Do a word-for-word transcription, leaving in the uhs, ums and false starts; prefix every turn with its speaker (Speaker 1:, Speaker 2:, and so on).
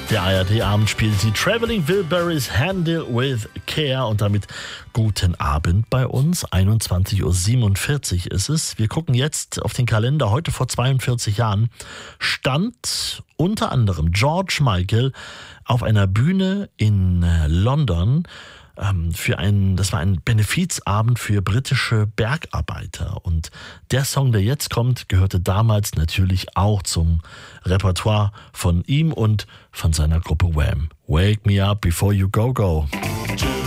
Speaker 1: Der A R D-Abend spielt sie Traveling Wilburys Handle with Care und damit guten Abend bei uns. einundzwanzig Uhr siebenundvierzig ist es. Wir gucken jetzt auf den Kalender. Heute vor zweiundvierzig Jahren stand unter anderem George Michael auf einer Bühne in London für einen, das war ein Benefizabend für britische Bergarbeiter. Und der Song, der jetzt kommt, gehörte damals natürlich auch zum Repertoire von ihm und von seiner Gruppe Wham. Wake me up before you go go.